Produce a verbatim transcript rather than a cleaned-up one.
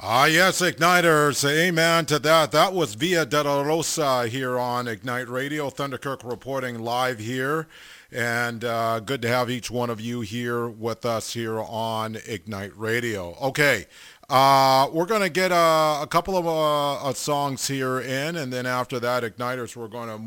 Ah, yes, Igniters. Amen to that. That was Via de la Rosa here on Ignite Radio. Thunderkirk reporting live here. And uh, good to have each one of you here with us here on Ignite Radio. Okay, uh, we're going to get a, a couple of uh, uh, songs here in, and then after that, Igniters, we're going to